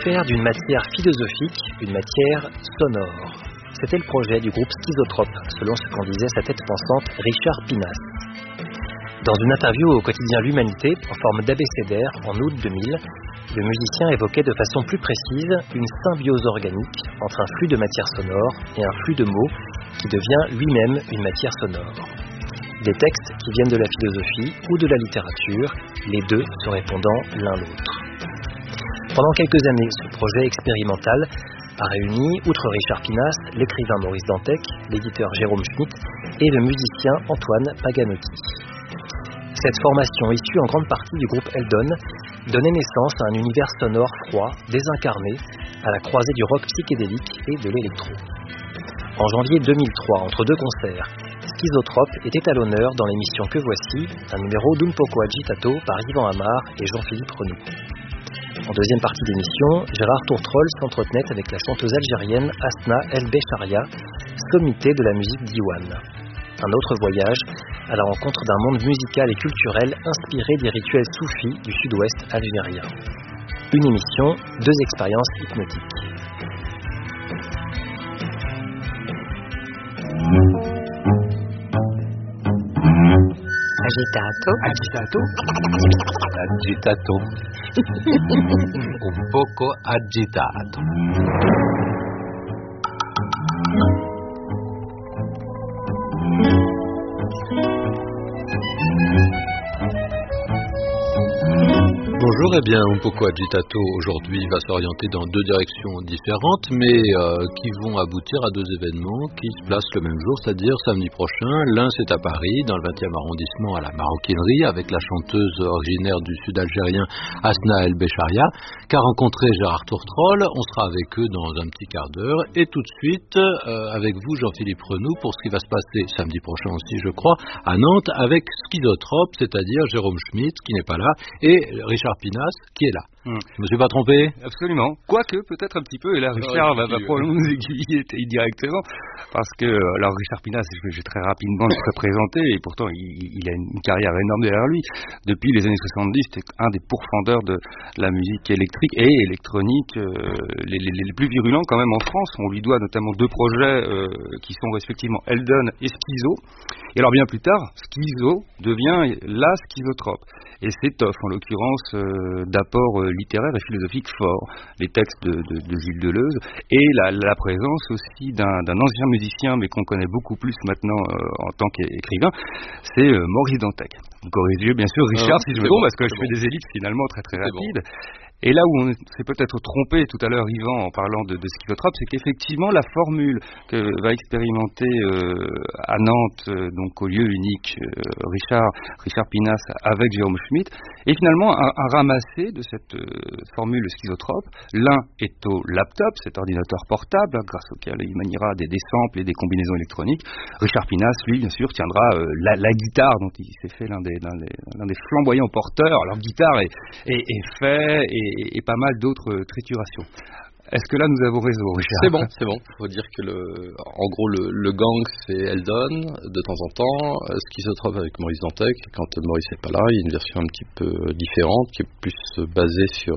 faire d'une matière philosophique une matière sonore. C'était le projet du groupe Schizotrope, selon ce qu'en disait sa tête pensante Richard Pinas. Dans une interview au quotidien L'Humanité, en forme d'abécédaire, en août 2000, le musicien évoquait de façon plus précise une symbiose organique entre un flux de matière sonore et un flux de mots qui devient lui-même une matière sonore. Des textes qui viennent de la philosophie ou de la littérature, les deux se répondant l'un l'autre. Pendant quelques années, ce projet expérimental a réuni, outre Richard Pinas, l'écrivain Maurice Dantec, l'éditeur Jérôme Schmitt et le musicien Antoine Paganotti. Cette formation, issue en grande partie du groupe Eldon, donnait naissance à un univers sonore froid, désincarné, à la croisée du rock psychédélique et de l'électro. En janvier 2003, entre deux concerts, Schizotrope était à l'honneur dans l'émission Que Voici, un numéro d'Un Poco Agitato par Yvan Amar et Jean-Philippe Renou. En deuxième partie d'émission, Gérard Tourtrol s'entretenait avec la chanteuse algérienne Asna El Becharia, sommité de la musique diwan. Un autre voyage à la rencontre d'un monde musical et culturel inspiré des rituels soufis du sud-ouest algérien. Une émission, deux expériences hypnotiques. Agitato. Un poco agitato. Bonjour, eh bien, Un Poco Agitato aujourd'hui va s'orienter dans deux directions différentes, mais qui vont aboutir à deux événements qui se placent le même jour, c'est-à-dire samedi prochain. L'un, c'est à Paris, dans le 20e arrondissement, à la Maroquinerie, avec la chanteuse originaire du sud algérien Asna El Becharia, qu'a rencontré Gérard Tourtrol. On sera avec eux dans un petit quart d'heure, et tout de suite, avec vous, Jean-Philippe Renou, pour ce qui va se passer samedi prochain aussi, je crois, à Nantes, avec Schizotrope, c'est-à-dire Jérôme Schmitt, qui n'est pas là, et Richard Pinas, qui est là. Je me suis pas trompé? Absolument. Quoique, peut-être un petit peu, et là, Richard va probablement nous aiguiller indirectement, parce que, alors, Richard Pinas, je vais très rapidement le présenter, et pourtant, il a une carrière énorme derrière lui. Depuis les années 70, c'était un des pourfendeurs de la musique électrique et électronique, les plus virulents quand même en France. On lui doit notamment deux projets qui sont respectivement Eldon et Schizo. Et alors, bien plus tard, Schizo devient la Schizotrope. Et s'étoffe, en l'occurrence, d'apports littéraires et philosophiques forts. Les textes de Gilles Deleuze et la présence aussi d'un ancien musicien, mais qu'on connaît beaucoup plus maintenant en tant qu'écrivain, c'est Maurice Dantec. Vous corrigez bien sûr Richard si je me trompe, parce que je fais des ellipses finalement très très rapides. Et là où on s'est peut-être trompé tout à l'heure, Yvan, en parlant de Schizotrope, c'est qu'effectivement la formule que va expérimenter à Nantes, donc au lieu unique, Richard Pinas avec Jérôme Schmitt, est finalement un ramassé de cette formule Schizotrope. L'un est au laptop, cet ordinateur portable, grâce auquel il maniera des samples et des combinaisons électroniques. Richard Pinas, lui, bien sûr, tiendra la guitare dont il s'est fait l'un des flamboyants porteurs. Alors, guitare est fait et pas mal d'autres triturations. Est-ce que là nous avons raison, Richard? C'est bon. Il faut dire que en gros le gang c'est Eldon de temps en temps, Schizotrope avec Maurice Dantec. Quand Maurice n'est pas là, il y a une version un petit peu différente qui est plus basée sur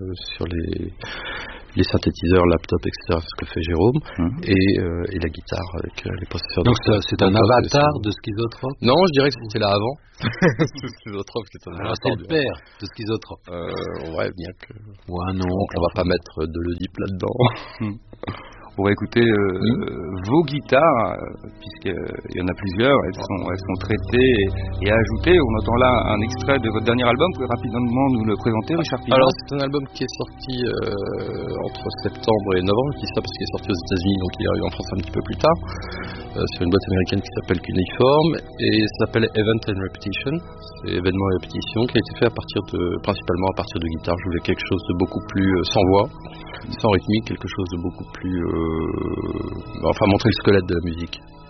les synthétiseurs, laptop, etc., ce que fait Jérôme, et la guitare avec les processeurs. Donc c'est un avatar de Schizotrope? Non, je dirais que c'était là avant. Schizotrope, c'est le père de Schizotrope. Ouais, bien que... Ouais, non. On va pas mettre de l'Oedipe là-dedans. On va écouter vos guitares, puisqu'il y en a plusieurs, elles sont traitées et ajoutées. On entend là un extrait de votre dernier album. Vous pouvez rapidement nous le présenter, Richard Pinas? Alors, c'est un album qui est sorti entre septembre et novembre, je dis ça parce qu'il est sorti aux États-Unis, donc il est arrivé en France un petit peu plus tard, sur une boîte américaine qui s'appelle Cuneiform, et ça s'appelle Event and Repetition. C'est événement et répétition, qui a été fait principalement à partir de guitare. Je voulais quelque chose de beaucoup plus sans voix, sans rythmique, quelque chose de beaucoup plus montrer le squelette de la musique.